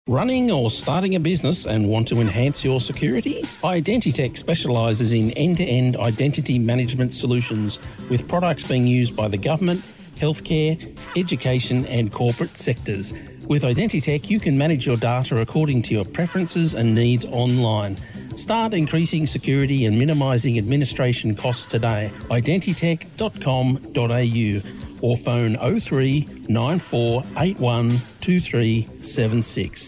Running or starting a business and want to enhance your security? Identitech specialises in end-to-end identity management solutions with products being used by the government, healthcare, education and corporate sectors. With Identitech, you can manage your data according to your preferences and needs online. Start increasing security and minimising administration costs today. Identitech.com.au or phone 03 9481 2376.